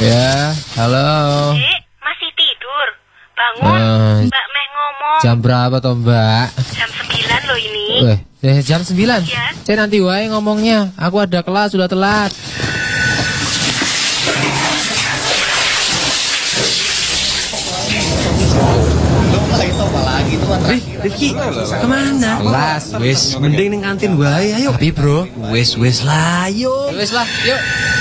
Ya, halo. Dek, masih tidur? Bangun, Mbak Meh ngomong. Jam berapa toh Mbak? Jam 9 loh ini. Jam 9? Iya. Saya nanti wae ngomongnya. Aku ada kelas, sudah telat. Rifki, kemana? Kelas, wis. Mending ning kantin wae, ayo. Tapi bro, Wis lah, ayo. wis lah, yuk.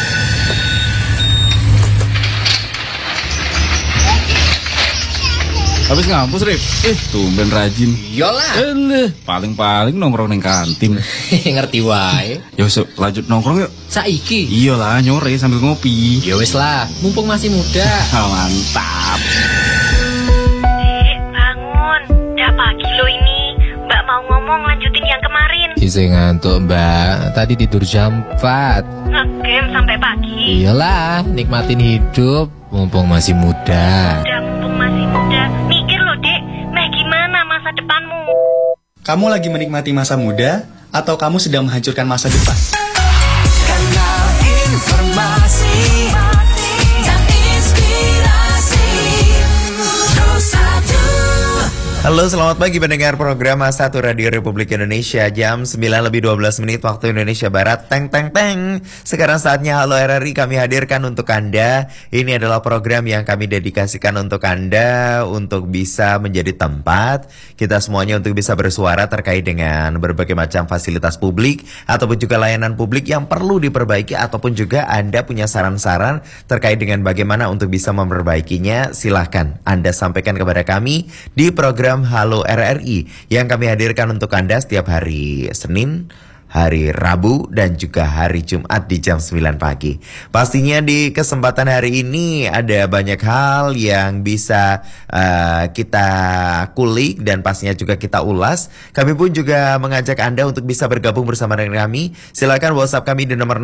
Habis ngampus, Rip? Tumben rajin. Yolah. Paling-paling nongkrong ning kantin. Ngerti wae. Ya wis, lanjut nongkrong yuk. Saiki. Iyalah, nyore sambil ngopi. Ya wis lah, mumpung masih muda. Mantap. Dek, bangun. Udah pagi loh ini. Mbak mau ngomong lanjutin yang kemarin. Isi ngantuk Mbak, tadi tidur jam 4. Ngegame sampai pagi. Iyalah, nikmatin hidup mumpung masih muda. Udah mumpung masih muda. Mikir loh, Dek. Meh gimana masa depanmu? Kamu lagi menikmati masa muda atau kamu sedang menghancurkan masa depan? Kanal informasi dan inspirasi Pro 1. Halo, selamat pagi pendengar program A1 Radio Republik Indonesia. Jam 9:12 waktu Indonesia Barat. Teng teng teng. Sekarang saatnya Halo RRI kami hadirkan untuk Anda. Ini adalah program yang kami dedikasikan untuk Anda, untuk bisa menjadi tempat kita semuanya untuk bisa bersuara terkait dengan berbagai macam fasilitas publik ataupun juga layanan publik yang perlu diperbaiki, ataupun juga Anda punya saran-saran terkait dengan bagaimana untuk bisa memperbaikinya. Silahkan Anda sampaikan kepada kami di program Halo RRI yang kami hadirkan untuk Anda setiap hari Senin, hari Rabu, dan juga hari Jumat di jam 9 pagi. Pastinya di kesempatan hari ini ada banyak hal yang bisa kita kulik dan pastinya juga kita ulas. Kami pun juga mengajak Anda untuk bisa bergabung bersama dengan kami. Silakan WhatsApp kami di nomor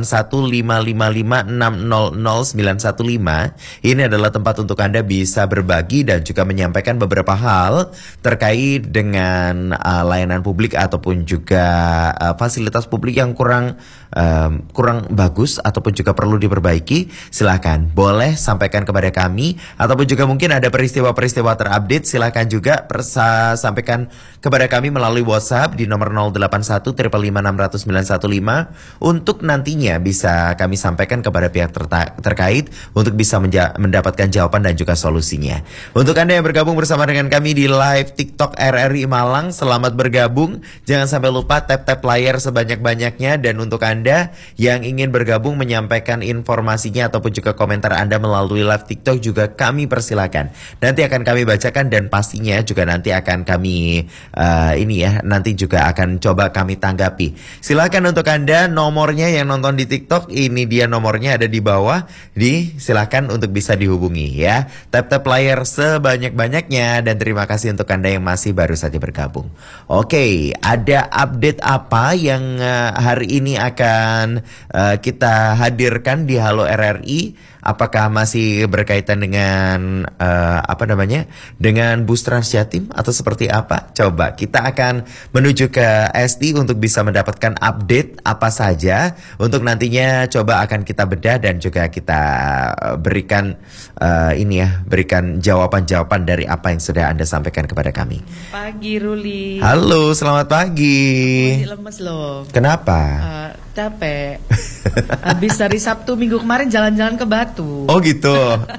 081555600915. Ini adalah tempat untuk Anda bisa berbagi dan juga menyampaikan beberapa hal terkait dengan layanan publik ataupun juga fasilitas publik yang kurang bagus ataupun juga perlu diperbaiki. Silahkan boleh sampaikan kepada kami, ataupun juga mungkin ada peristiwa-peristiwa terupdate, silahkan juga sampaikan kepada kami melalui WhatsApp di nomor 081555600915 untuk nantinya bisa kami sampaikan kepada pihak terkait untuk bisa mendapatkan jawaban dan juga solusinya. Untuk Anda yang bergabung bersama dengan kami di live TikTok RRI Malang, selamat bergabung. Jangan sampai lupa tap layar sebanyak-banyaknya. Dan untuk Anda yang ingin bergabung menyampaikan informasinya ataupun juga komentar Anda melalui live TikTok juga kami persilakan. Nanti akan kami bacakan dan pastinya juga nanti akan kami nanti juga akan coba kami tanggapi. Silakan untuk Anda nomornya yang nonton di TikTok, ini dia nomornya ada di bawah. Silakan untuk bisa dihubungi ya. Tap layar sebanyak-banyaknya dan terima kasih untuk Anda yang masih baru saja bergabung. Oke, ada update apa yang hari ini akan kita hadirkan di Halo RRI? Apakah masih berkaitan dengan dengan bus Transjatim atau seperti apa? Coba kita akan menuju ke ST untuk bisa mendapatkan update apa saja untuk nantinya coba akan kita bedah dan juga kita berikan berikan jawaban-jawaban dari apa yang sudah Anda sampaikan kepada kami. Pagi Ruli. Halo, selamat pagi. Masih lemes loh. Kenapa? Capek. Habis dari Sabtu minggu kemarin jalan-jalan ke Batu. Oh gitu.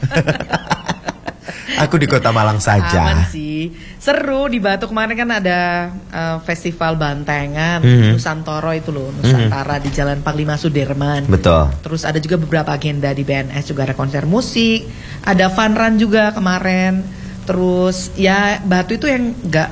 Aku di Kota Malang saja. Aman sih. Seru di Batu kemarin kan ada festival Bantengan, Nusantara itu loh, Nusantara di Jalan Panglima Sudirman. Betul. Terus ada juga beberapa agenda di BNS, juga ada konser musik, ada fun run juga kemarin. Terus ya Batu itu yang nggak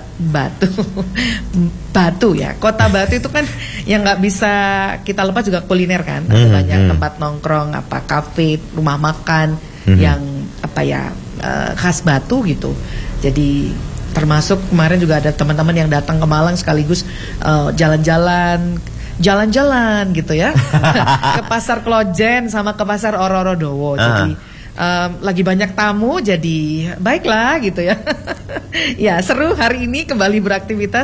Batu ya, kota Batu itu kan yang nggak bisa kita lepas juga kuliner kan. Ada banyak tempat nongkrong, kafe, rumah makan yang khas Batu gitu. Jadi termasuk kemarin juga ada teman-teman yang datang ke Malang sekaligus jalan-jalan gitu ya ke Pasar Klojen sama ke Pasar Ororodowo. Jadi lagi banyak tamu, jadi baiklah gitu ya. Ya seru hari ini kembali beraktivitas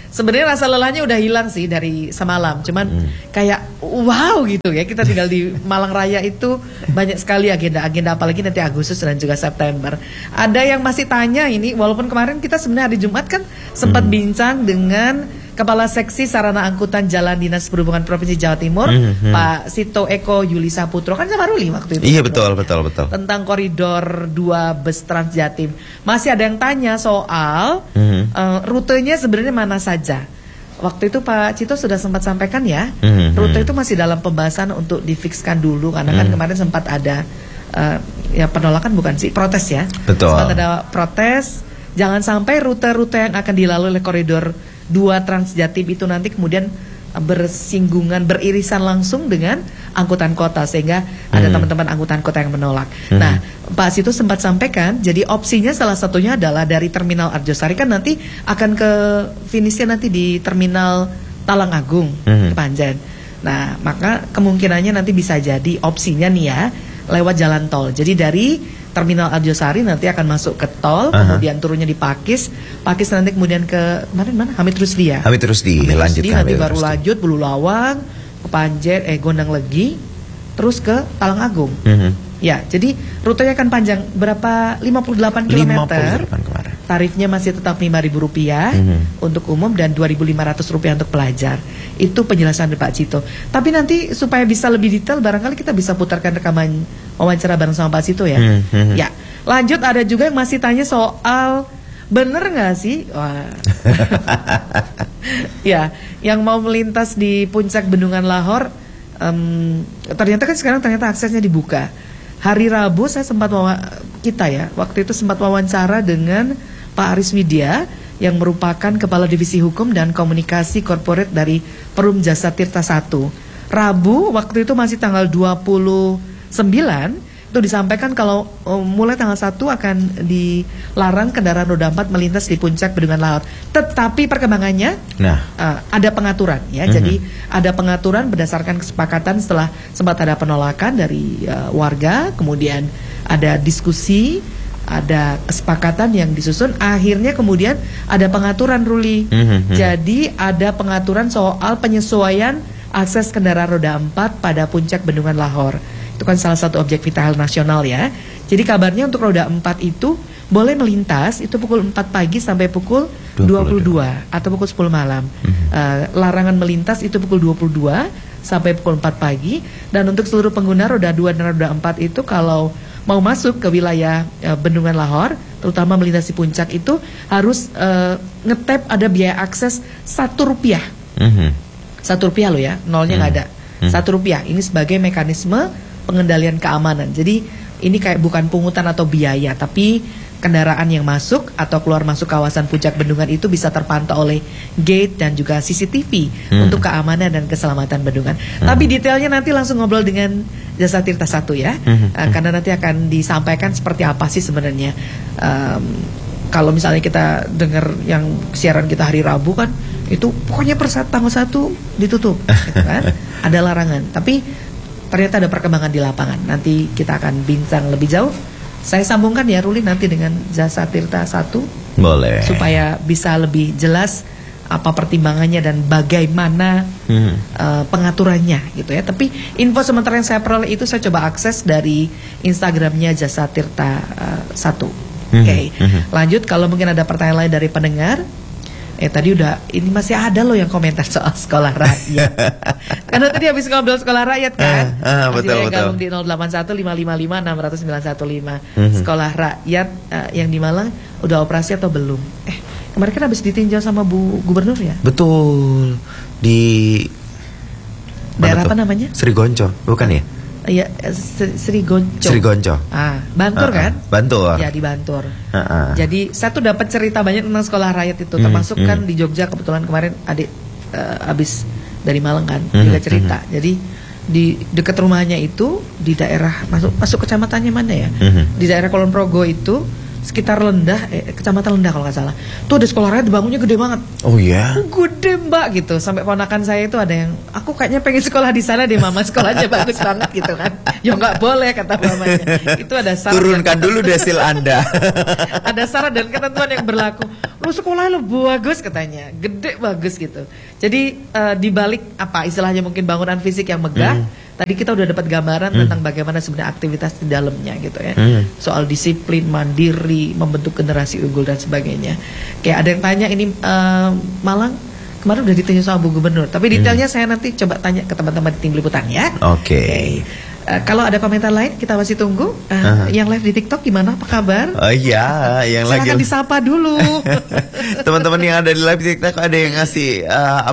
sebenarnya rasa lelahnya udah hilang sih dari semalam. Cuman kayak wow gitu ya. Kita tinggal di Malang Raya itu banyak sekali agenda-agenda, apalagi nanti Agustus dan juga September. Ada yang masih tanya ini, walaupun kemarin kita sebenarnya hari Jumat kan sempat bincang dengan Kepala Seksi Sarana Angkutan Jalan Dinas Perhubungan Provinsi Jawa Timur, Pak Sito Eko Yuli Saputro, kan sama Ruli waktu itu. Iya betul. Tentang koridor 2 bus Trans Jatim. Masih ada yang tanya soal rutenya sebenarnya mana saja. Waktu itu Pak Cito sudah sempat sampaikan ya, rute itu masih dalam pembahasan untuk difikskan dulu, karena kan kemarin sempat ada ya penolakan bukan sih, protes ya. Betul. Sempat ada protes, jangan sampai rute-rute yang akan dilalui oleh koridor 2 Trans Jatim itu nanti kemudian bersinggungan, beririsan langsung dengan angkutan kota, sehingga ada teman-teman angkutan kota yang menolak. Nah, Pak Situ sempat sampaikan, jadi opsinya salah satunya adalah dari Terminal Arjosari, kan nanti akan ke finishnya nanti di Terminal Talang Agung, Kepanjen. Nah, maka kemungkinannya nanti bisa jadi opsinya nih ya, lewat jalan tol. Jadi dari Terminal Arjosari nanti akan masuk ke tol, kemudian turunnya di Pakis nanti kemudian ke mana? Hamid Rusdi ya. Hamid Rusdi, lanjut ke nanti Hamid baru Rusdi. lanjut Bulu Lawang, Kepanjen, Gondang Legi, terus ke Talang Agung. Ya, jadi rutenya akan panjang berapa? 58 km. 58 kemarin. Tarifnya masih tetap Rp5.000 untuk umum dan Rp2.500 untuk pelajar. Itu penjelasan dari Pak Cito. Tapi nanti supaya bisa lebih detail, barangkali kita bisa putarkan rekaman wawancara bareng sama Pak Cito ya. Ya, lanjut ada juga yang masih tanya soal bener nggak sih? Wah. Ya, yang mau melintas di puncak Bendungan Lahor, ternyata kan sekarang aksesnya dibuka. Hari Rabu saya sempat waktu itu sempat wawancara dengan Pak Aris Widya yang merupakan Kepala Divisi Hukum dan Komunikasi Korporat dari Perum Jasa Tirta 1. Rabu waktu itu masih tanggal 29 itu disampaikan kalau mulai tanggal 1 akan dilarang kendaraan roda 4 melintas di puncak Bendungan Lahor. Tetapi perkembangannya ada pengaturan ya. Jadi ada pengaturan berdasarkan kesepakatan setelah sempat ada penolakan dari warga, kemudian ada diskusi, ada kesepakatan yang disusun, akhirnya kemudian ada pengaturan, Ruli. Jadi ada pengaturan soal penyesuaian akses kendaraan roda 4 pada puncak Bendungan Lahor. Itu kan salah satu objek vital nasional ya. Jadi kabarnya untuk roda 4 itu boleh melintas itu pukul 4 pagi sampai pukul 22 atau pukul 10 malam. Larangan melintas itu pukul 22 sampai pukul 4 pagi. Dan untuk seluruh pengguna roda 2 dan roda 4 itu kalau mau masuk ke wilayah Bendungan Lahor, terutama melintasi puncak itu harus ngetap, ada biaya akses Rp1. Rp1 loh ya, nolnya nggak ada. Rp1. Ini sebagai mekanisme pengendalian keamanan. Jadi ini kayak bukan pungutan atau biaya, tapi kendaraan yang masuk atau keluar masuk kawasan puncak Bendungan itu bisa terpantau oleh gate dan juga CCTV untuk keamanan dan keselamatan bendungan. Tapi detailnya nanti langsung ngobrol dengan Jasa Tirta 1 ya, karena nanti akan disampaikan seperti apa sih sebenarnya. Kalau misalnya kita dengar yang siaran kita hari Rabu kan, itu pokoknya tanggal 1 ditutup, gitu kan? Ada larangan. Tapi ternyata ada perkembangan di lapangan. Nanti kita akan bincang lebih jauh. Saya sambungkan ya Ruli nanti dengan Jasa Tirta 1. Boleh. Supaya bisa lebih jelas apa pertimbangannya dan bagaimana pengaturannya gitu ya. Tapi info sementara yang saya peroleh itu saya coba akses dari Instagramnya Jasa Tirta 1. Oke. Lanjut, kalau mungkin ada pertanyaan lain dari pendengar. Tadi udah, ini masih ada loh yang komentar soal sekolah rakyat. Karena tadi habis ngobrol sekolah rakyat kan. Betul. Gabung di 0815555915. Sekolah rakyat yang di Malang udah operasi atau belum? Kemarin kan habis ditinjau sama Bu Gubernur ya? Betul. Di daerah apa namanya? Sri Gonco, bukan ya? Iya, Sri Gonco. Bantur kan? Bantur. Ya, di Bantur. Jadi saya tuh dapat cerita banyak tentang sekolah rakyat itu, termasuk kan di Jogja kebetulan kemarin adik habis dari Malang kan, juga cerita. Jadi di dekat rumahnya itu di daerah masuk kecamatannya mana ya? Di daerah Kulon Progo itu sekitar Kecamatan Lendah kalau nggak salah. Tuh ada sekolah rakyat dibangunnya gede banget. Oh ya. Gede mbak gitu. Sampai ponakan saya itu ada yang, aku kayaknya pengen sekolah di sana deh mama, sekolahnya bagus banget gitu kan. Ya nggak boleh kata mamanya. Itu ada syarat. Turunkan dulu desil Anda. Ada syarat dan ketentuan yang berlaku. Lu sekolahnya lu bagus katanya, gede bagus gitu. Jadi dibalik apa istilahnya mungkin bangunan fisik yang megah. Tadi kita udah dapat gambaran tentang bagaimana sebenarnya aktivitas di dalamnya gitu ya. Soal disiplin, mandiri, membentuk generasi unggul dan sebagainya. Kayak ada yang tanya ini Malang kemarin udah ditanya sama Bu Gubernur. Tapi detailnya saya nanti coba tanya ke teman-teman di tim liputan ya. Oke. Kalau ada komentar lain kita masih tunggu. Yang live di TikTok gimana? Apa kabar? Oh iya, yang Silakan lagi disapa dulu. teman-teman yang ada di live TikTok ada yang ngasih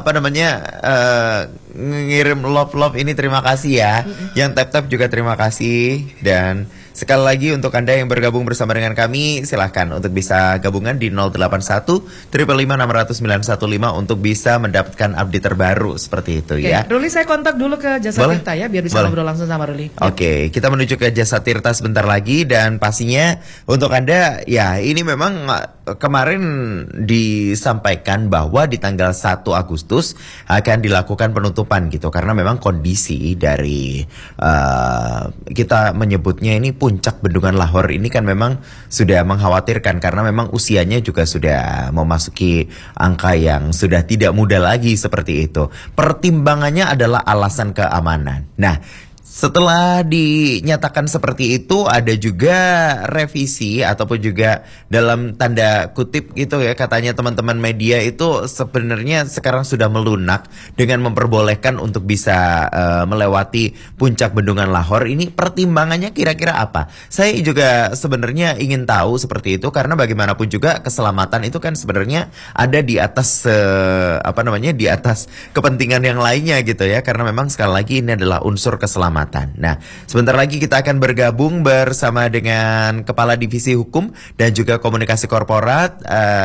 ngirim love ini, terima kasih ya. Yang tap juga terima kasih. Dan sekali lagi untuk Anda yang bergabung bersama dengan kami, silahkan untuk bisa gabungan di 081 555 600 915 untuk bisa mendapatkan update terbaru seperti itu ya. Ruli, saya kontak dulu ke Jasa Boleh? Tirta ya biar bisa Boleh. ngobrol langsung sama Ruli. Oke, kita menuju ke Jasa Tirta sebentar lagi. Dan pastinya untuk Anda, ya ini memang kemarin disampaikan bahwa di tanggal 1 Agustus akan dilakukan penutupan gitu. Karena memang kondisi dari kita menyebutnya ini puncak Bendungan Lahor ini kan memang sudah mengkhawatirkan. Karena memang usianya juga sudah memasuki angka yang sudah tidak muda lagi seperti itu. Pertimbangannya adalah alasan keamanan. Nah, setelah dinyatakan seperti itu, ada juga revisi ataupun juga dalam tanda kutip gitu ya, katanya teman-teman media itu sebenarnya sekarang sudah melunak dengan memperbolehkan untuk bisa melewati puncak Bendungan Lahor. Ini pertimbangannya kira-kira apa? Saya juga sebenarnya ingin tahu seperti itu, karena bagaimanapun juga keselamatan itu kan sebenarnya ada di atas di atas kepentingan yang lainnya gitu ya, karena memang sekali lagi ini adalah unsur keselamatan. Nah, sebentar lagi kita akan bergabung bersama dengan Kepala Divisi Hukum dan juga Komunikasi Korporat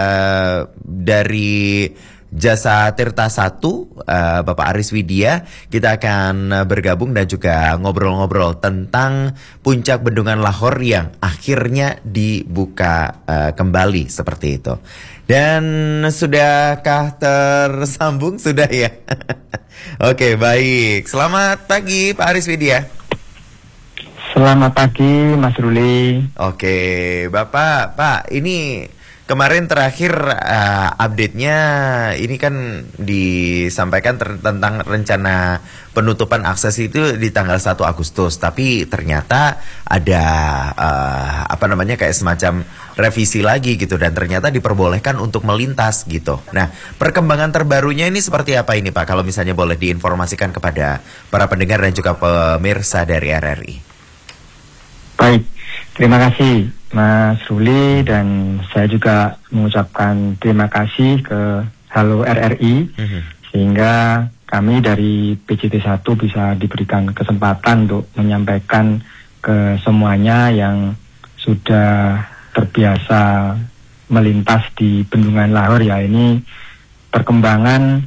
dari Jasa Tirta 1, Bapak Aris Widya. Kita akan bergabung dan juga ngobrol-ngobrol tentang puncak Bendungan Lahor yang akhirnya dibuka kembali seperti itu. Dan sudahkah tersambung? Sudah ya? Oke, baik. Selamat pagi Pak Aris Widya. Selamat pagi Mas Ruli. Oke, Pak, ini kemarin terakhir update-nya ini kan disampaikan tentang rencana penutupan akses itu di tanggal 1 Agustus. Tapi ternyata ada kayak semacam revisi lagi gitu, dan ternyata diperbolehkan untuk melintas gitu. Nah, perkembangan terbarunya ini seperti apa ini Pak? Kalau misalnya boleh diinformasikan kepada para pendengar dan juga pemirsa dari RRI. Baik, terima kasih Mas Ruli, dan saya juga mengucapkan terima kasih ke Halo RRI sehingga kami dari PJT 1 bisa diberikan kesempatan untuk menyampaikan ke semuanya yang sudah terbiasa melintas di Bendungan Lahor ya. Ini perkembangan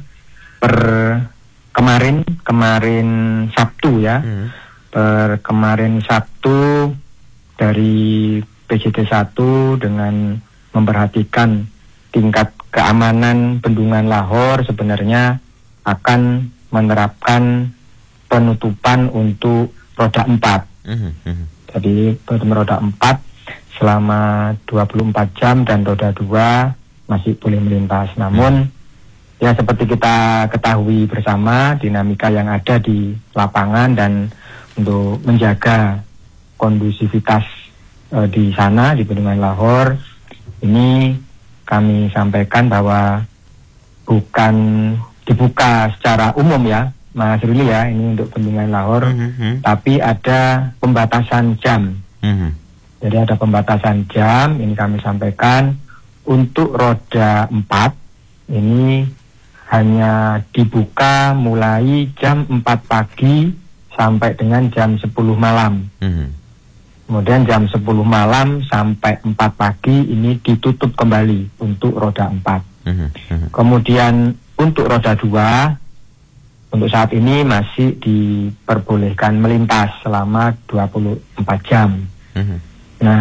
kemarin Sabtu ya. Kemarin Sabtu dari PJT 1 dengan memperhatikan tingkat keamanan Bendungan Lahor sebenarnya akan menerapkan penutupan untuk roda 4. Jadi roda 4 selama 24 jam dan roda 2 masih boleh melintas. Namun ya seperti kita ketahui bersama dinamika yang ada di lapangan, dan untuk menjaga kondusivitas di sana di Bendungan Lahor ini kami sampaikan bahwa bukan dibuka secara umum ya Mas Ruli ya, ini untuk Bendungan Lahor, tapi ada pembatasan jam. Jadi ada pembatasan jam, ini kami sampaikan untuk roda 4 ini hanya dibuka mulai jam 4 pagi sampai dengan jam 10 malam. Kemudian jam 10 malam sampai 4 pagi ini ditutup kembali untuk roda 4. Kemudian untuk roda 2 untuk saat ini masih diperbolehkan melintas selama 24 jam. Nah,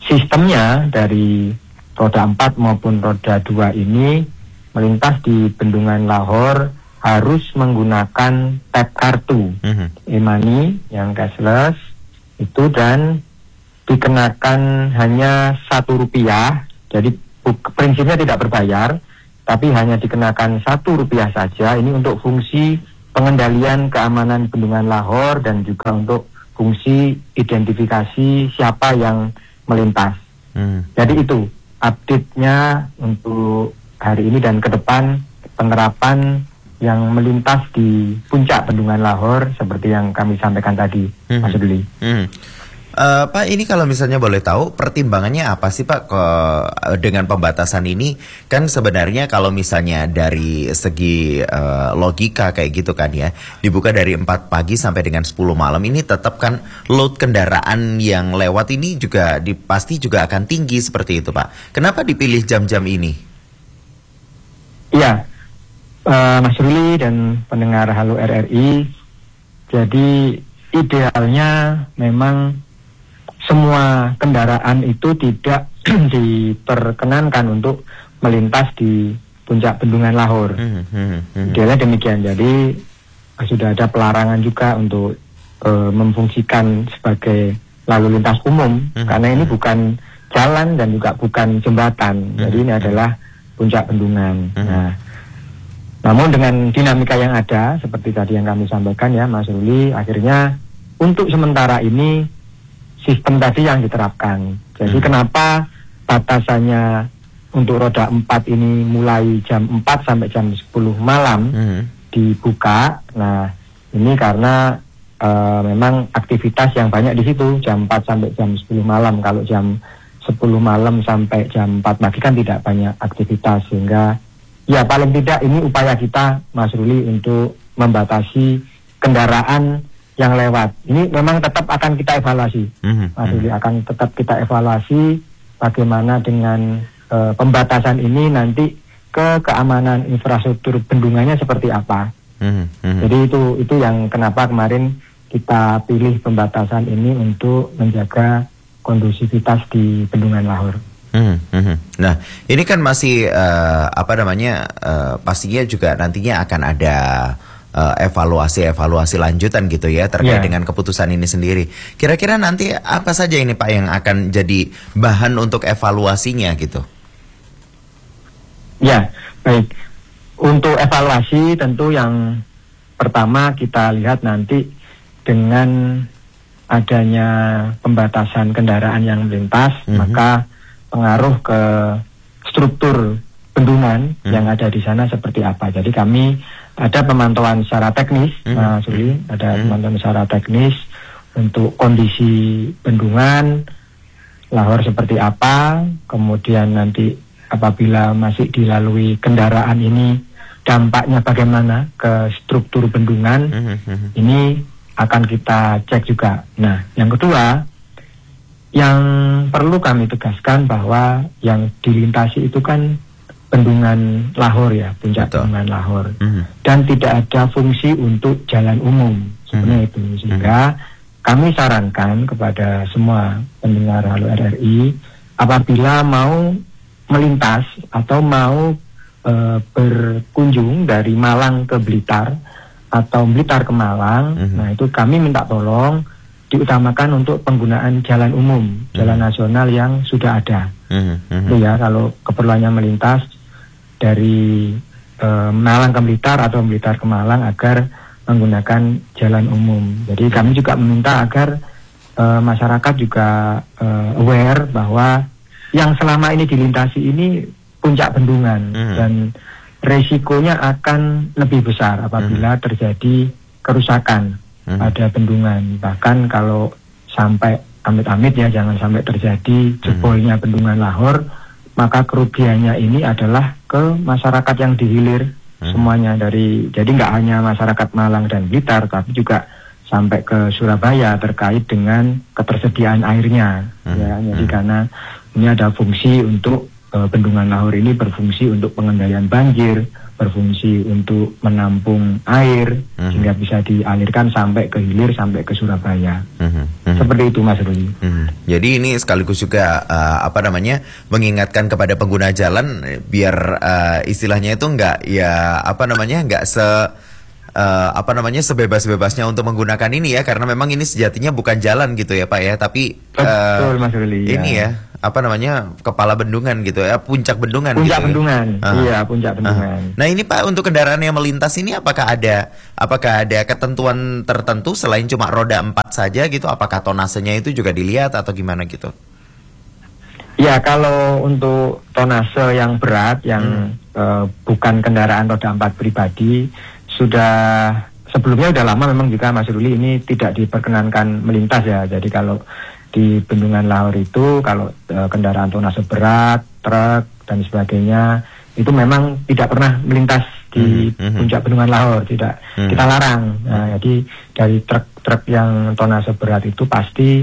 sistemnya dari roda 4 maupun roda 2 ini melintas di Bendungan Lahore harus menggunakan tap kartu e-money yang cashless itu, dan dikenakan hanya Rp1. Jadi prinsipnya tidak berbayar, tapi hanya dikenakan Rp1 saja. Ini untuk fungsi pengendalian keamanan Bendungan Lahore dan juga untuk fungsi identifikasi siapa yang melintas. Jadi itu update-nya untuk hari ini dan ke depan penerapan yang melintas di puncak Bendungan Lahore seperti yang kami sampaikan tadi, Mas Duli. Pak, ini kalau misalnya boleh tahu pertimbangannya apa sih Pak dengan pembatasan ini? Kan sebenarnya kalau misalnya dari segi logika kayak gitu kan ya, dibuka dari 4 pagi sampai dengan 10 malam ini tetap kan load kendaraan yang lewat ini juga pasti juga akan tinggi seperti itu Pak. Kenapa dipilih jam-jam ini? Iya, Mas Ruli dan pendengar Halo RRI, jadi idealnya memang semua kendaraan itu tidak diperkenankan untuk melintas di puncak Bendungan Lahore. Idealnya demikian. Jadi sudah ada pelarangan juga untuk memfungsikan sebagai lalu lintas umum, karena ini bukan jalan dan juga bukan jembatan. Jadi ini adalah puncak bendungan. Nah, namun dengan dinamika yang ada seperti tadi yang kami sampaikan ya Mas Ruli, akhirnya untuk sementara ini sistem tadi yang diterapkan. Jadi kenapa batasannya untuk roda 4 ini mulai jam 4 sampai jam 10 malam dibuka. Nah, ini karena memang aktivitas yang banyak di situ jam 4 sampai jam 10 malam. Kalau jam 10 malam sampai jam 4 pagi kan tidak banyak aktivitas, sehingga ya paling tidak ini upaya kita Mas Ruli untuk membatasi kendaraan yang lewat. Ini memang tetap akan kita evaluasi, Mas Ruli, akan tetap kita evaluasi bagaimana dengan pembatasan ini nanti ke keamanan infrastruktur bendungannya seperti apa. Jadi itu yang kenapa kemarin kita pilih pembatasan ini untuk menjaga kondusivitas di Bendungan Lahore. Nah, ini kan masih pastinya juga nantinya akan ada evaluasi lanjutan gitu ya terkait dengan keputusan ini sendiri. Kira-kira nanti apa saja ini Pak yang akan jadi bahan untuk evaluasinya gitu? Ya, baik. Untuk evaluasi tentu yang pertama kita lihat nanti dengan adanya pembatasan kendaraan yang melintas, maka pengaruh ke struktur bendungan yang ada di sana seperti apa. Jadi kami ada pemantauan secara teknis, Mas Suli, ada pemantauan secara teknis untuk kondisi bendungan Lahore seperti apa, kemudian nanti apabila masih dilalui kendaraan ini dampaknya bagaimana ke struktur bendungan, ini akan kita cek juga. Nah, yang kedua, yang perlu kami tegaskan bahwa yang dilintasi itu kan Bendungan Lahore ya, puncak Bendungan Lahore, dan tidak ada fungsi untuk jalan umum sebenarnya itu, sehingga kami sarankan kepada semua pendengar Halo RRI apabila mau melintas atau mau berkunjung dari Malang ke Blitar atau Blitar ke Malang, nah itu kami minta tolong diutamakan untuk penggunaan jalan umum, jalan nasional yang sudah ada. Itu ya, kalau keperluannya melintas dari Malang ke Blitar atau Blitar ke Malang agar menggunakan jalan umum. Jadi kami juga meminta agar masyarakat juga aware bahwa yang selama ini dilintasi ini puncak bendungan dan resikonya akan lebih besar apabila terjadi kerusakan pada bendungan. Bahkan kalau sampai amit-amit ya, jangan sampai terjadi jebolnya Bendungan Lahore, maka kerugiannya ini adalah ke masyarakat yang di hilir semuanya, jadi nggak hanya masyarakat Malang dan Blitar, tapi juga sampai ke Surabaya terkait dengan ketersediaan airnya. Ya, jadi karena ini ada fungsi untuk bendungan Lahor ini berfungsi untuk pengendalian banjir, berfungsi untuk menampung air sehingga bisa dialirkan sampai ke hilir, sampai ke Surabaya. Seperti itu Mas Ruli. Jadi ini sekaligus juga mengingatkan kepada pengguna jalan biar istilahnya itu nggak sebebas-bebasnya untuk menggunakan ini ya, karena memang ini sejatinya bukan jalan gitu ya Pak ya, tapi betul Mas Ruli. Ini ya kepala bendungan gitu ya, puncak bendungan. Puncak gitu. Bendungan, iya puncak bendungan. Nah ini Pak, untuk kendaraan yang melintas ini apakah ada ketentuan tertentu selain cuma roda 4 saja gitu? Apakah tonasenya itu juga dilihat atau gimana gitu? Ya kalau untuk tonase yang berat, yang bukan kendaraan roda 4 pribadi, sudah sebelumnya sudah lama memang juga Mas Ruli ini tidak diperkenankan melintas ya. Jadi kalau di Bendungan Lahor itu kalau kendaraan tonase berat, truk dan sebagainya itu memang tidak pernah melintas di puncak Bendungan Lahor, tidak kita larang. Nah, jadi dari truk-truk yang tonase berat itu pasti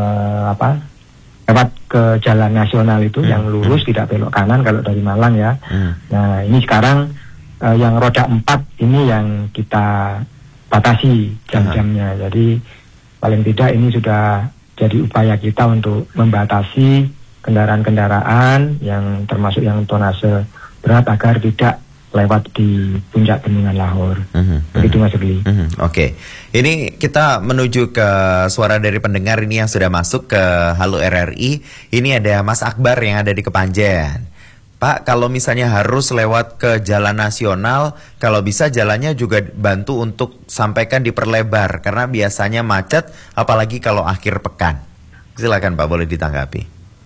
lewat ke jalan nasional itu yang lurus, tidak belok kanan kalau dari Malang ya. Nah ini sekarang yang roda 4 ini yang kita batasi jam-jamnya. Jadi paling tidak ini sudah jadi upaya kita untuk membatasi kendaraan-kendaraan yang termasuk yang tonase berat agar tidak lewat di puncak Bendungan Lahor. Begitu Mas Ruli. Oke. Ini kita menuju ke suara dari pendengar ini yang sudah masuk ke Halo RRI. Ini ada Mas Akbar yang ada di Kepanjen. Pak, kalau misalnya harus lewat ke jalan nasional, kalau bisa jalannya juga bantu untuk sampaikan diperlebar karena biasanya macet, apalagi kalau akhir pekan. Silakan Pak, boleh ditanggapi.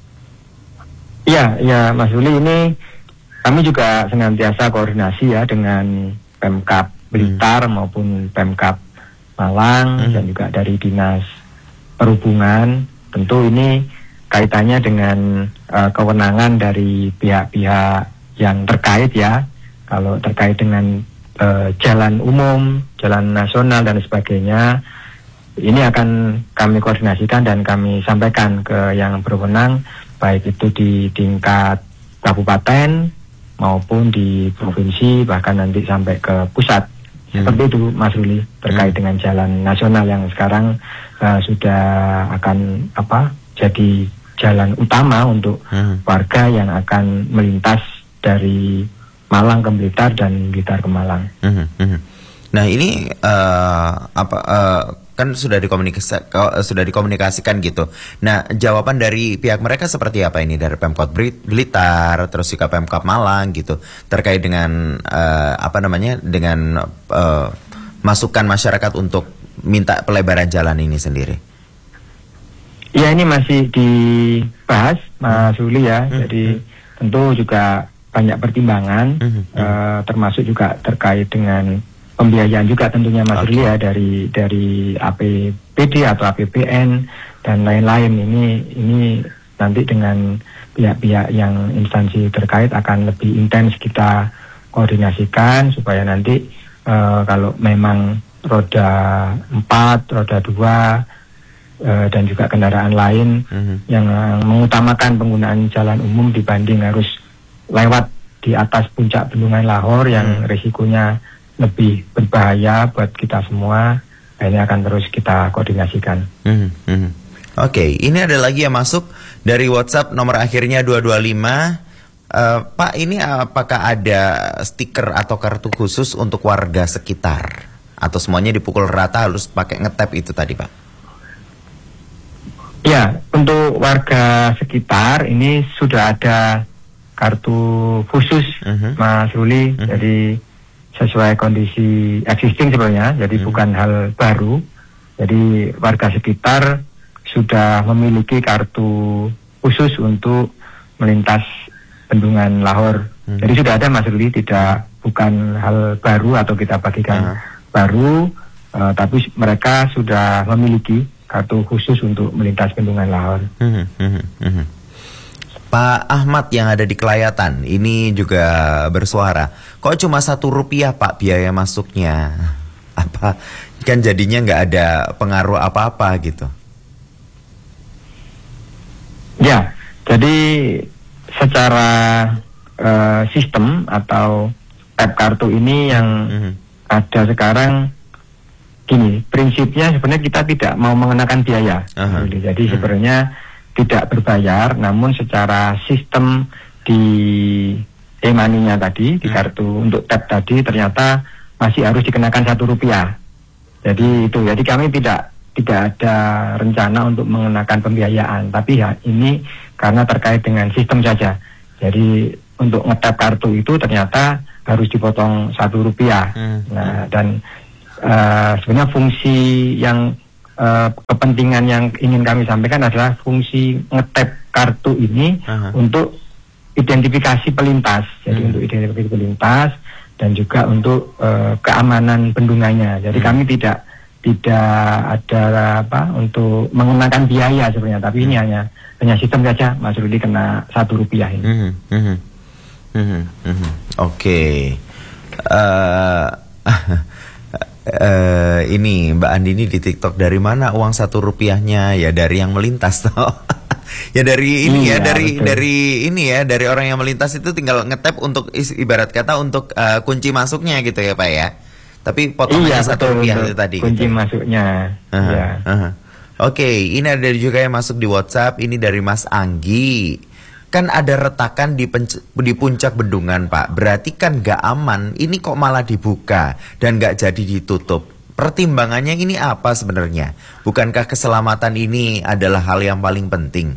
Iya, Mas Ruli, ini kami juga senantiasa koordinasi ya dengan Pemkab Blitar maupun Pemkab Malang dan juga dari Dinas Perhubungan. Tentu ini kaitannya dengan kewenangan dari pihak-pihak yang terkait ya. Kalau terkait dengan jalan umum, jalan nasional dan sebagainya, ini akan kami koordinasikan dan kami sampaikan ke yang berwenang, baik itu di tingkat kabupaten maupun di provinsi, bahkan nanti sampai ke pusat. Seperti itu Mas Ruli, terkait dengan jalan nasional yang sekarang sudah akan jadi jalan utama untuk warga yang akan melintas dari Malang ke Blitar dan Blitar ke Malang. Nah ini kan sudah dikomunikasikan gitu. Nah jawaban dari pihak mereka seperti apa ini, dari Pemkot Blitar terus juga Pemkot Malang gitu, terkait dengan dengan masukan masyarakat untuk minta pelebaran jalan ini sendiri? Ya ini masih dibahas Mas Ruli ya. Jadi tentu juga banyak pertimbangan, termasuk juga terkait dengan pembiayaan juga tentunya Mas Ruli ya, dari APBD atau APBN dan lain-lain. Ini nanti dengan pihak-pihak yang instansi terkait akan lebih intens kita koordinasikan supaya nanti kalau memang roda 4, roda 2 dan juga kendaraan lain yang mengutamakan penggunaan jalan umum dibanding harus lewat di atas puncak Bendungan Lahor yang risikonya lebih berbahaya buat kita semua, ini akan terus kita koordinasikan. Oke, ini ada lagi yang masuk dari WhatsApp nomor akhirnya 225. Pak, ini apakah ada stiker atau kartu khusus untuk warga sekitar? Atau semuanya dipukul rata harus pakai ngetap itu tadi Pak? Ya, untuk warga sekitar ini sudah ada kartu khusus Mas Ruli. Jadi sesuai kondisi existing sebenarnya, jadi bukan hal baru. Jadi warga sekitar sudah memiliki kartu khusus untuk melintas Bendungan Lahor. Jadi sudah ada Mas Ruli, bukan hal baru atau kita bagikan baru, tapi mereka sudah memiliki kartu khusus untuk melintas Bendungan Lahor. Pak Ahmad yang ada di Kelayatan ini juga bersuara, kok cuma Rp1 Pak biaya masuknya? Apa kan jadinya nggak ada pengaruh apa-apa gitu? Ya, jadi secara sistem atau tap kartu ini yang ada sekarang gini, prinsipnya sebenarnya kita tidak mau mengenakan biaya. Jadi sebenarnya tidak berbayar, namun secara sistem di e-money-nya tadi, di kartu untuk tap tadi ternyata masih harus dikenakan Rp1. Jadi itu, jadi kami tidak ada rencana untuk mengenakan pembiayaan, tapi ya ini karena terkait dengan sistem saja. Jadi untuk ngetap kartu itu ternyata harus dipotong Rp1. Nah, dan sebenarnya fungsi yang kepentingan yang ingin kami sampaikan adalah fungsi ngetap kartu ini untuk identifikasi pelintas. Jadi untuk identifikasi pelintas dan juga untuk keamanan bendungannya. Jadi kami tidak ada untuk mengenakan biaya sebenarnya, tapi ini hanya sistem saja. Mas Rudi kena Rp1 ini. Oke. Ini Mbak Andini di TikTok, dari mana uang Rp1-nya? Ya dari yang melintas toh. Ya dari ini ya, dari ini ya, dari orang yang melintas itu tinggal ngetap untuk ibarat kata untuk kunci masuknya gitu ya Pak ya. Tapi potongannya Rp1 itu tadi. Kunci gitu. masuknya. Oke, ini ada juga yang masuk di WhatsApp. Ini dari Mas Anggi. Kan ada retakan di puncak bendungan Pak. Berarti kan gak aman. Ini kok malah dibuka dan gak jadi ditutup. Pertimbangannya ini apa sebenarnya? Bukankah keselamatan ini adalah hal yang paling penting?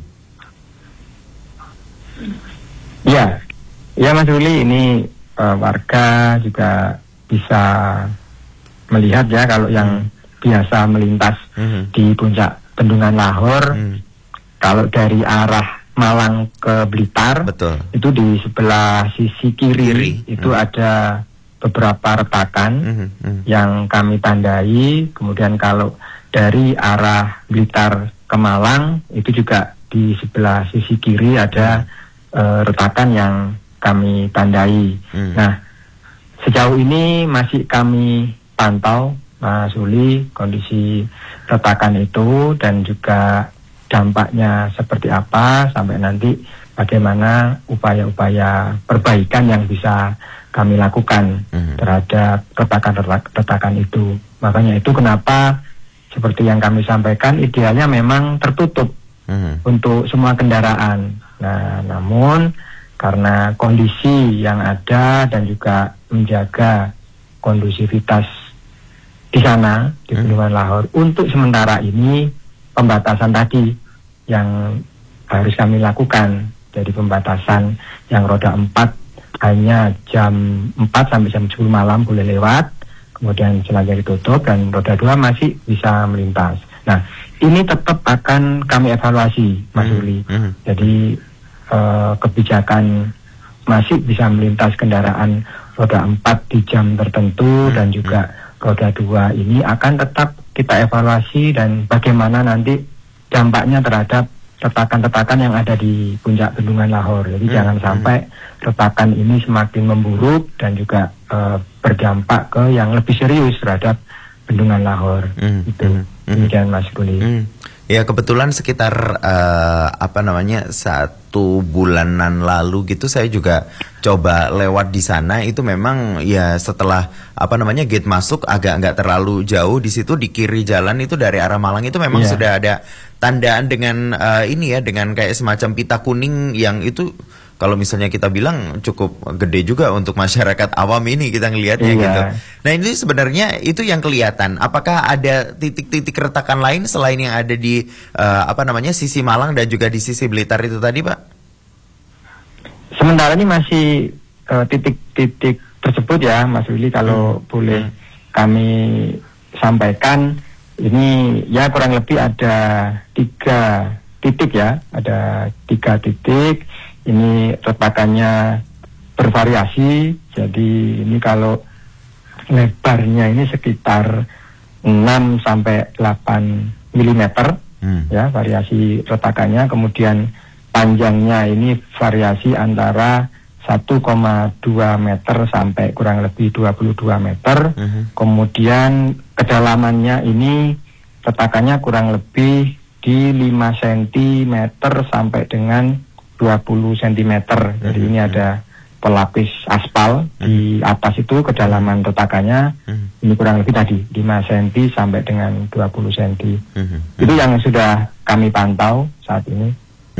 Ya Mas Ruli, ini warga juga bisa melihat ya, kalau yang biasa melintas di puncak bendungan Lahor, kalau dari arah Malang ke Blitar, betul, itu di sebelah sisi kiri. Itu ada beberapa retakan yang kami tandai. Kemudian kalau dari arah Blitar ke Malang, itu juga di sebelah sisi kiri ada retakan yang kami tandai. Nah, sejauh ini masih kami pantau, Mas Uli, kondisi retakan itu dan juga dampaknya seperti apa, sampai nanti bagaimana upaya-upaya perbaikan yang bisa kami lakukan terhadap retakan itu. Makanya itu kenapa seperti yang kami sampaikan, idealnya memang tertutup untuk semua kendaraan. Nah, namun karena kondisi yang ada dan juga menjaga kondusivitas di sana di Bendungan Lahor, untuk sementara ini pembatasan tadi yang harus kami lakukan. Jadi pembatasan yang roda 4 hanya jam 4 sampai jam 10 malam boleh lewat, kemudian selanjutnya ditutup, dan roda 2 masih bisa melintas. Nah, ini tetap akan kami evaluasi, Mas Uli. Jadi kebijakan masih bisa melintas kendaraan roda 4 di jam tertentu, dan juga roda 2 ini akan tetap kita evaluasi dan bagaimana nanti dampaknya terhadap retakan-retakan yang ada di puncak Bendungan Lahor. Jadi jangan sampai retakan ini semakin memburuk dan juga berdampak ke yang lebih serius terhadap Bendungan Lahor. Itu demikian Mas Kuli. Ya, kebetulan sekitar 1 bulanan lalu gitu saya juga coba lewat di sana. Itu memang ya setelah gate masuk agak nggak terlalu jauh, di situ di kiri jalan itu dari arah Malang itu memang sudah ada tandaan dengan dengan kayak semacam pita kuning yang itu kalau misalnya kita bilang cukup gede juga untuk masyarakat awam ini kita ngelihatnya gitu. Nah, ini sebenarnya itu yang kelihatan. Apakah ada titik-titik retakan lain selain yang ada di sisi Malang dan juga di sisi Blitar itu tadi, Pak? Sementara ini masih titik-titik tersebut ya, Mas Willy, kalau boleh kami sampaikan, ini ya kurang lebih ada 3 titik ya, ada 3 titik. Ini retakannya bervariasi, jadi ini kalau lebarnya ini sekitar 6 sampai 8 mm ya variasi retakannya. Kemudian panjangnya ini variasi antara 1,2 meter sampai kurang lebih 22 meter. Kemudian kedalamannya ini retakannya kurang lebih di 5 cm sampai dengan 20 cm. Jadi ini ada pelapis aspal di atas itu, kedalaman retakannya ini kurang lebih tadi 5 cm sampai dengan 20 cm. Itu yang sudah kami pantau saat ini.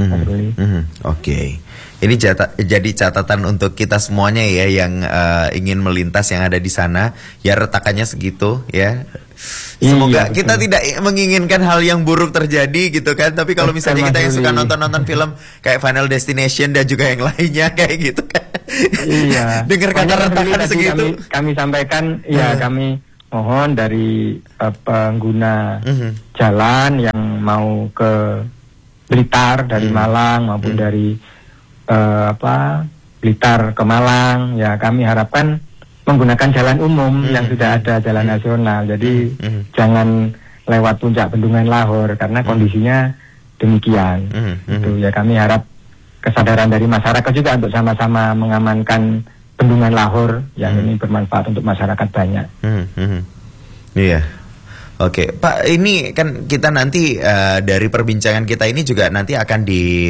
Oke. Ini jadi catatan untuk kita semuanya ya yang ingin melintas yang ada di sana. Ya retakannya segitu ya. Semoga kita tidak menginginkan hal yang buruk terjadi gitu kan. Tapi kalau misalnya kita yang suka nonton film kayak Final Destination dan juga yang lainnya kayak gitu kan. Iya. Dengar kata retakan segitu. Kami sampaikan ya kami mohon dari pengguna jalan yang mau ke Blitar dari Malang maupun dari Blitar ke Malang, ya kami harapkan menggunakan jalan umum yang sudah ada, jalan nasional. Jadi jangan lewat puncak Bendungan Lahor karena kondisinya demikian. Itu ya kami harap kesadaran dari masyarakat juga untuk sama-sama mengamankan Bendungan Lahor yang ini bermanfaat untuk masyarakat banyak. Iya. Oke, Pak, ini kan kita nanti dari perbincangan kita ini juga nanti akan di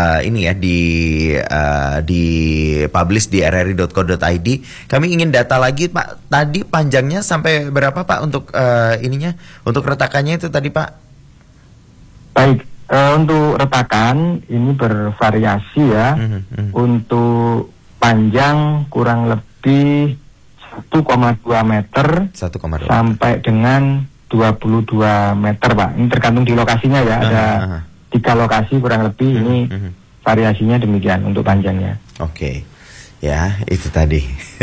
publish di rri.co.id. Kami ingin data lagi, Pak. Tadi panjangnya sampai berapa, Pak, untuk untuk retakannya itu tadi, Pak? Baik, untuk retakan ini bervariasi ya. Untuk panjang kurang lebih 1,2 meter 1,2 sampai dengan 22 meter, Pak. Ini tergantung di lokasinya ya. Ada 3 lokasi kurang lebih. Ini variasinya demikian untuk panjangnya. Oke. Ya, itu tadi.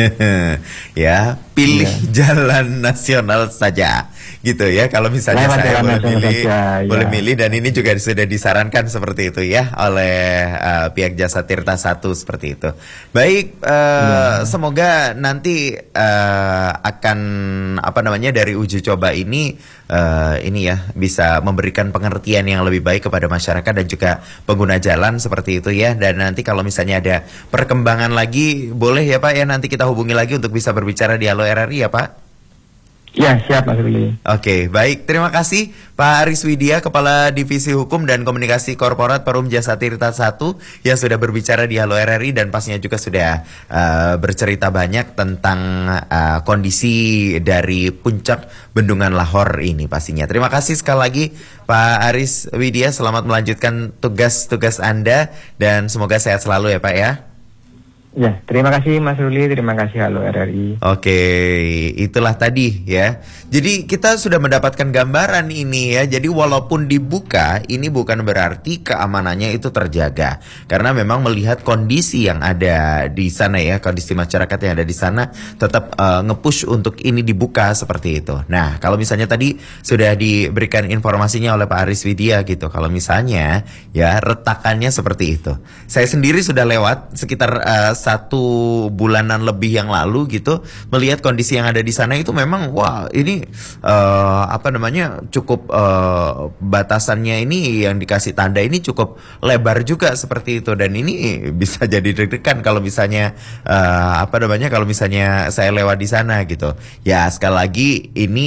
Ya, pilih jalan nasional saja. Gitu ya. Kalau misalnya Lewat saya boleh saja, milih dan ini juga sudah disarankan seperti itu ya oleh pihak Jasa Tirta 1 seperti itu. Baik, semoga nanti akan dari uji coba ini ya bisa memberikan pengertian yang lebih baik kepada masyarakat dan juga pengguna jalan seperti itu ya. Dan nanti kalau misalnya ada perkembangan lagi boleh ya Pak ya, nanti kita hubungi lagi untuk bisa berbicara di Halo RRI ya Pak. Ya, siap Mas Ruli. Oke, baik. Terima kasih Pak Aris Widya, Kepala Divisi Hukum dan Komunikasi Korporat Perum Jasa Tirta 1 yang sudah berbicara di Halo RRI dan pastinya juga sudah bercerita banyak tentang kondisi dari puncak Bendungan Lahor ini pastinya. Terima kasih sekali lagi Pak Aris Widya, selamat melanjutkan tugas-tugas Anda dan semoga sehat selalu ya Pak ya. Ya, terima kasih Mas Ruli, terima kasih Halo RRI. Oke, itulah tadi ya. Jadi kita sudah mendapatkan gambaran ini ya. Jadi walaupun dibuka, ini bukan berarti keamanannya itu terjaga. Karena memang melihat kondisi yang ada di sana ya, kondisi masyarakat yang ada di sana tetap nge-push untuk ini dibuka seperti itu. Nah, kalau misalnya tadi sudah diberikan informasinya oleh Pak Aris Widya gitu. Kalau misalnya ya retakannya seperti itu. Saya sendiri sudah lewat sekitar 1 bulanan lebih yang lalu gitu, melihat kondisi yang ada di sana itu memang wah ini cukup batasannya ini yang dikasih tanda ini cukup lebar juga seperti itu dan ini bisa jadi deg-degan kalau misalnya kalau misalnya saya lewat di sana gitu. Ya sekali lagi ini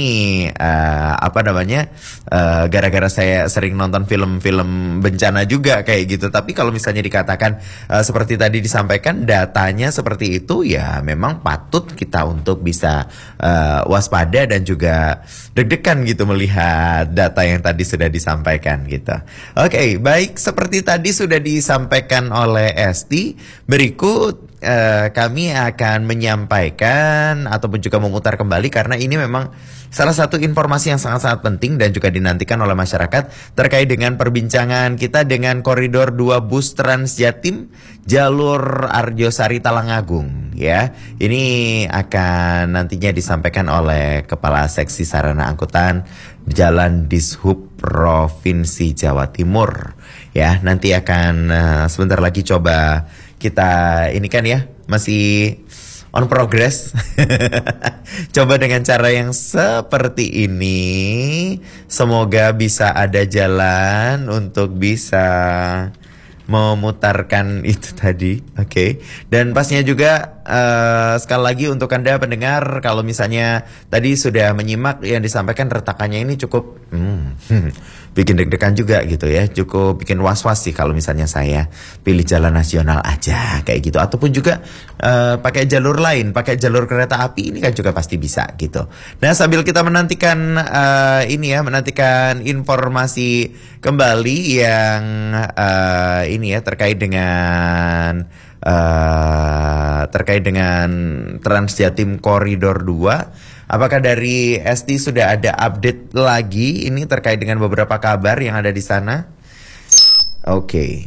gara-gara saya sering nonton film-film bencana juga kayak gitu. Tapi kalau misalnya dikatakan seperti tadi disampaikan datanya seperti itu ya memang patut kita untuk bisa waspada dan juga deg-degan gitu melihat data yang tadi sudah disampaikan gitu. Oke, baik seperti tadi sudah disampaikan oleh Esti, berikut kami akan menyampaikan ataupun juga memutar kembali karena ini memang salah satu informasi yang sangat-sangat penting dan juga dinantikan oleh masyarakat terkait dengan perbincangan kita dengan koridor 2 bus Trans Jatim jalur Arjosari Talangagung ya. Ini akan nantinya disampaikan oleh Kepala Seksi Sarana Angkutan Jalan Dishub Provinsi Jawa Timur ya. Nanti akan sebentar lagi coba kita ini kan ya masih on progress. Coba dengan cara yang seperti ini semoga bisa ada jalan untuk bisa memutarkan itu tadi. Oke. Dan pastinya juga sekali lagi untuk Anda pendengar, kalau misalnya tadi sudah menyimak yang disampaikan, retakannya ini cukup bikin deg-degan juga gitu ya, cukup bikin was-was sih kalau misalnya saya pilih jalan nasional aja kayak gitu, ataupun juga pakai jalur lain, pakai jalur kereta api ini kan juga pasti bisa gitu. Nah, sambil kita menantikan menantikan informasi kembali yang ini ya terkait dengan Transjatim Koridor 2. Apakah dari Esti sudah ada update lagi ini terkait dengan beberapa kabar yang ada di sana? Oke.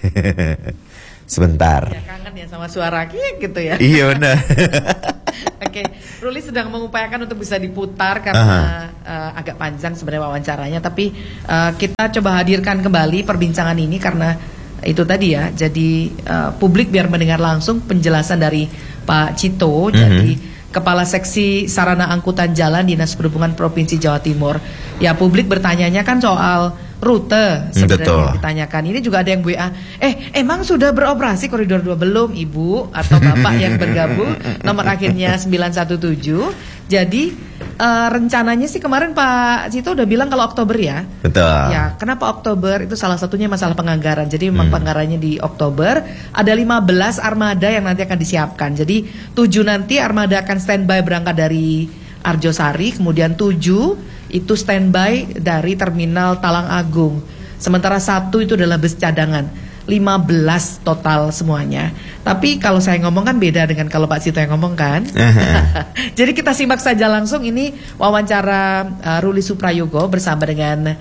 Sebentar. Ya, kangen ya sama suara gitu ya. Iya benar. Oke, Ruli sedang mengupayakan untuk bisa diputar karena agak panjang sebenarnya wawancaranya, tapi kita coba hadirkan kembali perbincangan ini karena itu tadi ya. Jadi publik biar mendengar langsung penjelasan dari Pak Cito, jadi Kepala Seksi Sarana Angkutan Jalan Dinas Perhubungan Provinsi Jawa Timur. Ya, publik bertanyanya kan soal rute sebenarnya ditanyakan. Ini juga ada yang WA, emang sudah beroperasi Koridor 2? Belum, Ibu atau Bapak yang bergabung, nomor akhirnya 917. Jadi rencananya sih kemarin Pak Cito udah bilang kalau Oktober ya. Betul. Ya, kenapa Oktober? Itu salah satunya masalah penganggaran. Jadi memang penganggarannya di Oktober. Ada 15 armada yang nanti akan disiapkan. Jadi 7 nanti armada akan standby berangkat dari Arjosari, kemudian 7 itu standby dari Terminal Talang Agung. Sementara 1 itu adalah bus cadangan. 15 total semuanya. Tapi kalau saya ngomong kan beda dengan kalau Pak Cito yang ngomong kan. Jadi kita simak saja langsung ini wawancara Ruli Suprayogo bersama dengan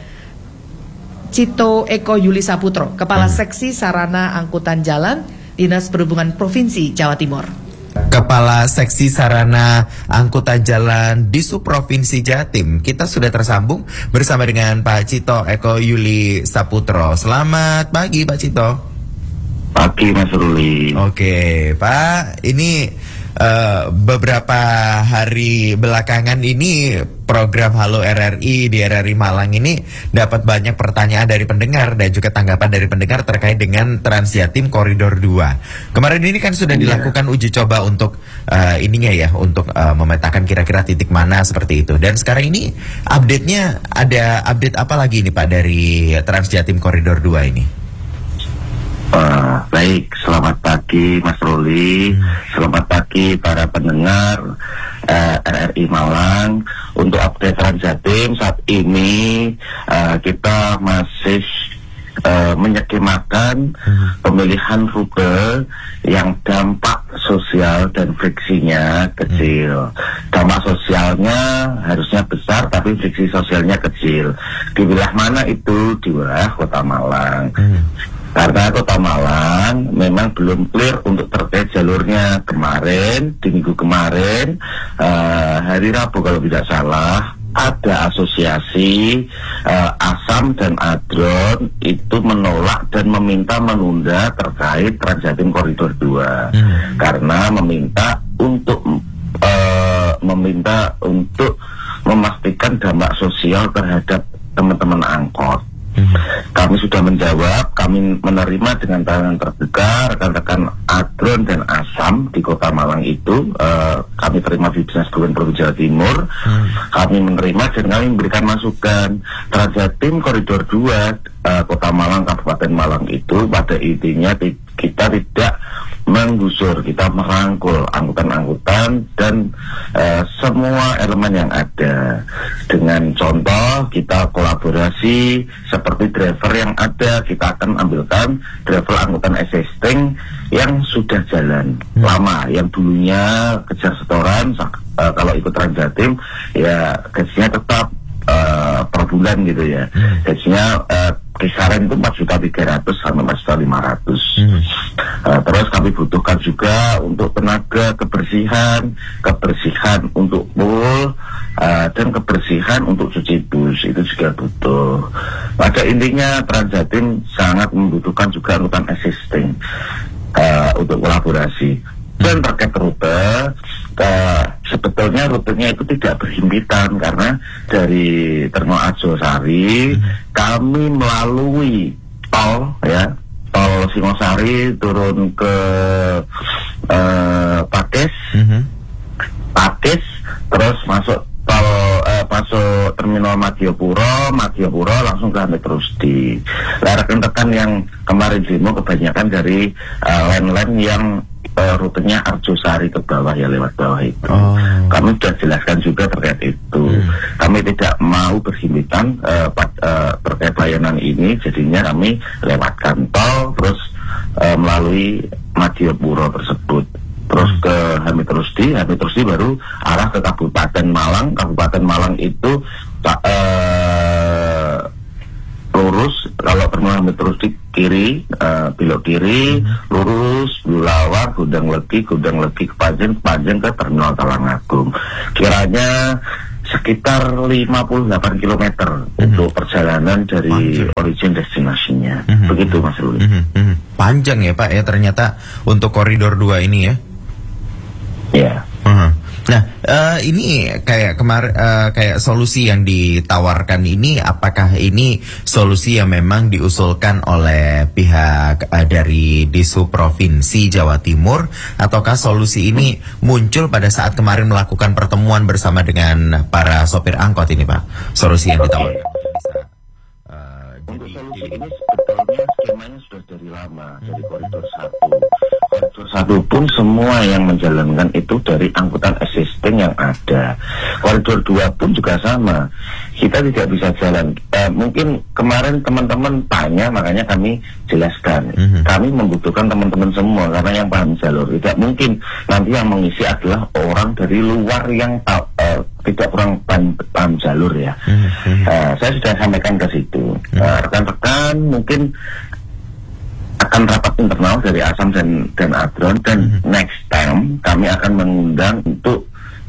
Cito Eko Yuli Saputro, Kepala Seksi Sarana Angkutan Jalan Dinas Perhubungan Provinsi Jawa Timur. Kepala Seksi Sarana Angkutan Jalan Disu Provinsi Jatim. Kita sudah tersambung bersama dengan Pak Cito Eko Yuli Saputro. Selamat pagi Pak Cito. Pagi Mas Ruli. Oke Pak, ini beberapa hari belakangan ini program Halo RRI di RRI Malang ini dapat banyak pertanyaan dari pendengar dan juga tanggapan dari pendengar terkait dengan Transjatim Koridor 2. Kemarin ini kan sudah dilakukan uji coba untuk untuk memetakan kira-kira titik mana seperti itu. Dan sekarang ini update-nya, ada update apa lagi nih Pak dari Transjatim Koridor 2 ini? Baik, selamat pagi Mas Ruli, selamat pagi para pendengar RRI Malang. Untuk update Transjatim saat ini kita masih menyekemakan pemilihan rute yang dampak sosial dan friksinya kecil. Dampak sosialnya harusnya besar tapi friksi sosialnya kecil. Di wilayah mana itu? Di wilayah Kota Malang. Karena Kota Malang memang belum clear untuk terkait jalurnya. Kemarin, di minggu kemarin, hari Rabu kalau tidak salah, ada asosiasi ASAM dan ADRON itu menolak dan meminta menunda terkait Transjatim Koridor 2 karena meminta untuk memastikan dampak sosial terhadap teman-teman angkot. Kami sudah menjawab, kami menerima dengan tangan terbuka rekan-rekan ADRON dan ASAM di Kota Malang itu. Kami terima di Dinas Perhubungan Provinsi Jawa Timur. Kami menerima dan kami memberikan masukan. Transjatim Koridor 2 Kota Malang, Kabupaten Malang itu pada intinya kita tidak menggusur, kita merangkul angkutan-angkutan dan semua elemen yang ada. Dengan contoh, kita kolaborasi seperti driver yang ada, kita akan ambilkan driver angkutan existing yang sudah jalan lama, yang dulunya kejar setoran, kalau ikut Transjatim ya gajinya tetap per bulan gitu ya. Gajinya kisaran itu 4.300.000 sampai 4.500.000. Terus kami butuhkan juga untuk tenaga kebersihan untuk pool dan kebersihan untuk cuci bus, itu juga butuh. Pada intinya Transjatim sangat membutuhkan juga angkutan existing untuk kolaborasi. Dan terkait rute, sebetulnya rutenya itu tidak berhimpitan karena dari Terminal Arjosari kami melalui tol Singosari turun ke Pake Pakis, terus masuk tol masuk terminal Madiopuro langsung ke Hamid Rusdi. Rekan-rekan yang kemarin demo kebanyakan dari line-line yang rutenya Arjosari ke bawah ya, lewat bawah itu. Kami sudah jelaskan juga terkait itu. Kami tidak mau berhimpitan terkait layanan ini, jadinya kami lewatkan tol terus melalui Madiopuro tersebut. Terus ke Hamid Rusdi baru arah ke Kabupaten Malang. Kabupaten Malang itu lurus, kalau terminal Hamid Rusdi kiri, belok kiri, lurus, Bulawak, Gudang Legi ke Panjen ke terminal Talangagung. Kiranya sekitar 58 km untuk perjalanan dari origin destinasinya. Begitu Mas Ruli. Panjang ya Pak ya ternyata untuk koridor 2 ini ya. Ya. Nah, ini kayak kayak solusi yang ditawarkan ini, apakah ini solusi yang memang diusulkan oleh pihak dari Dishub Provinsi Jawa Timur, ataukah solusi ini muncul pada saat kemarin melakukan pertemuan bersama dengan para sopir angkot ini Pak? Solusi yang ditawarkan. Untuk solusi ini sebetulnya skemanya sudah dari lama, dari koridor 1. Koridor 1 pun semua yang menjalankan itu dari angkutan existing yang ada. Koridor 2 pun juga sama. Kita tidak bisa jalan. Mungkin kemarin teman-teman tanya, makanya kami jelaskan. Kami membutuhkan teman-teman semua karena yang paham jalur. Tidak mungkin nanti yang mengisi adalah orang dari luar yang tidak kurang paham jalur ya. Saya sudah sampaikan ke situ. Rekan-rekan mungkin akan rapat internal dari Asam dan Adron, dan next time kami akan mengundang untuk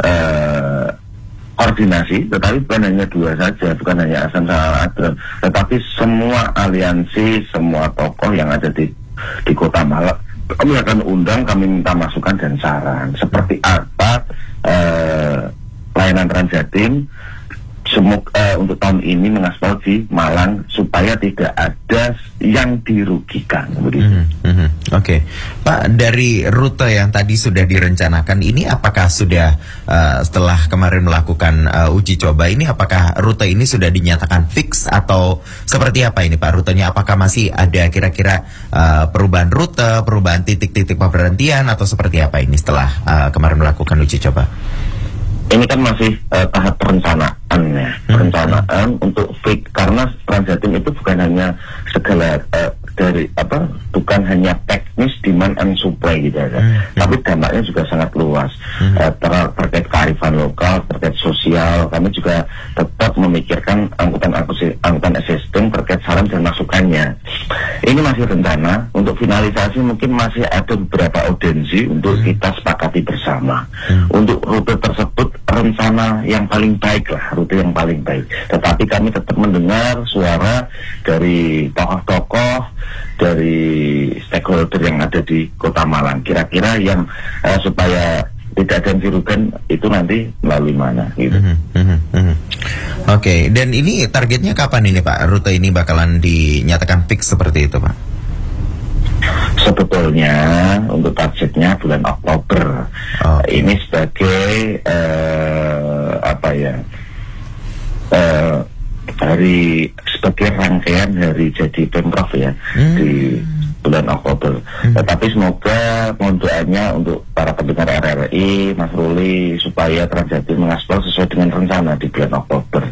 koordinasi, tetapi bukan hanya 2 saja, bukan hanya Asam sama Adron, tetapi semua aliansi, semua tokoh yang ada di Kota Malang. Kami akan undang, kami minta masukan dan saran seperti apa layanan Transjatim untuk tahun ini mengaspal di Malang supaya tidak ada yang dirugikan begitu. Oke. Pak, dari rute yang tadi sudah direncanakan ini apakah sudah setelah kemarin melakukan uji coba ini, apakah rute ini sudah dinyatakan fix atau seperti apa ini Pak rutenya? Apakah masih ada kira-kira perubahan rute, perubahan titik-titik pemberhentian atau seperti apa ini setelah kemarin melakukan uji coba? Ini kan masih tahap perencanaan ya, perencanaan untuk fix, karena Transjatim itu bukan hanya segala bukan hanya teknis demand and supply gitu ya, tapi dampaknya juga sangat luas terkait kearifan lokal, terkait sosial. Kami juga tetap memikirkan angkutan existing terkait saran dan masukannya. Ini masih rencana, untuk finalisasi mungkin masih ada beberapa audiensi untuk kita sepakati bersama. Untuk rute tersebut rencana yang paling baik lah, rute yang paling baik. Tetapi kami tetap mendengar suara dari tokoh-tokoh, dari stakeholder yang ada di Kota Malang. Kira-kira yang supaya tidak ada yang dirugikan itu nanti melalui mana gitu. Oke, dan ini targetnya kapan ini Pak? Rute ini bakalan dinyatakan fix seperti itu Pak? Sebetulnya untuk targetnya bulan Oktober. Ini sebagai sebagai rangkaian dari jadi Pemprov ya di bulan Oktober. Tetapi semoga mohon doanya untuk para pendengar RRI, Mas Ruli, supaya Transjatim mengaspal sesuai dengan rencana di bulan Oktober.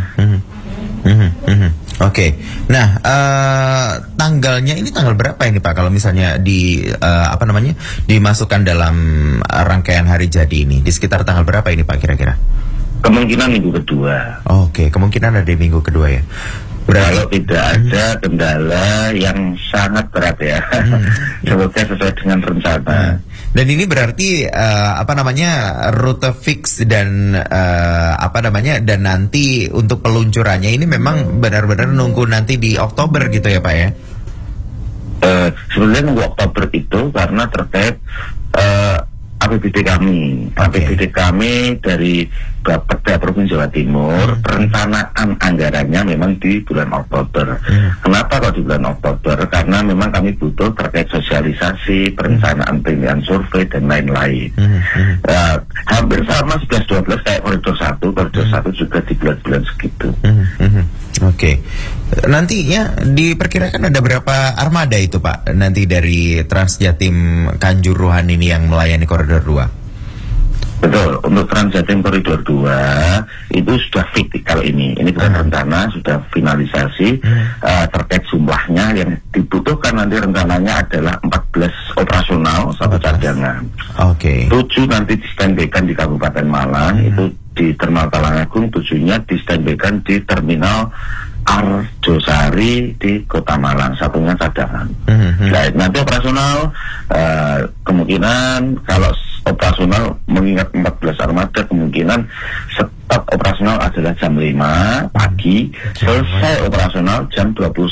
Oke. Nah, tanggalnya ini tanggal berapa ini Pak? Kalau misalnya dimasukkan dalam rangkaian hari jadi ini, di sekitar tanggal berapa ini Pak kira-kira? Kemungkinan minggu kedua. Oke, kemungkinan ada di minggu kedua ya. Berarti kalau tidak ada kendala yang sangat berat ya, semoga sesuai dengan rencana. Dan ini berarti rute fix dan dan nanti untuk peluncurannya ini memang benar-benar nunggu nanti di Oktober gitu ya Pak ya? Sebenarnya nunggu Oktober itu karena terkait APBD kami. APBD kami dari Bapeda Provinsi Jawa Timur, perencanaan anggarannya memang di bulan Oktober. Kenapa kalau di bulan Oktober? Karena memang kami butuh terkait sosialisasi, perencanaan pilihan survei dan lain-lain. Hampir sama 11-12 kayak koridor 1 juga di bulan-bulan segitu. Oke. Nantinya diperkirakan ada berapa armada itu Pak? Nanti dari Transjatim Kanjuruhan ini yang melayani koridor 2? Betul, untuk Transjatim Koridor 2 itu sudah fit kalau ini bukan rencana, sudah finalisasi. Terkait jumlahnya yang dibutuhkan nanti rencananya adalah 14 operasional, 1 cadangan. 7 nanti di-standbykan di Kabupaten Malang, itu di Terminal Talangagung, 7-nya di-standbykan di Terminal Arjosari di Kota Malang, 1-nya cadangan. Nah, nanti operasional kemungkinan kalau operasional mengingat 14 armada kemungkinan start operasional adalah jam 5 pagi, selesai operasional jam 21